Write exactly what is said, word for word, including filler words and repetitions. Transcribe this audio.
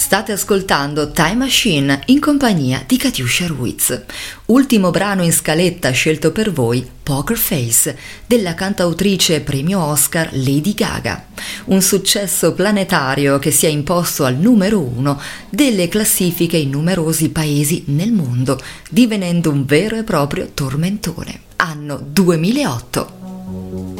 State ascoltando Time Machine in compagnia di Katiuscia Ruiz. Ultimo brano in scaletta scelto per voi, Poker Face, della cantautrice premio Oscar Lady Gaga. Un successo planetario che si è imposto al numero uno delle classifiche in numerosi paesi nel mondo, divenendo un vero e proprio tormentone. Anno duemilaotto.